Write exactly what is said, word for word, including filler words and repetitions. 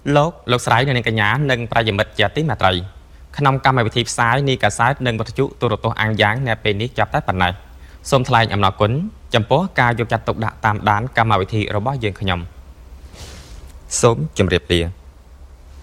លោកលោកស្រីនៅនឹងកញ្ញានិងប្រិយមិត្តជាទីមេត្រីក្នុងកម្មវិធីផ្សាយនីកាសែតនិងវិទ្យុទូរទស្សន៍អាំងយ៉ាងនៅពេលនេះចាប់តែប៉ុណ្ណេះសូមថ្លែងអំណរគុណចំពោះការយកចិត្តទុកដាក់តាមដានកម្មវិធីរបស់យើងខ្ញុំសូមជម្រាបលា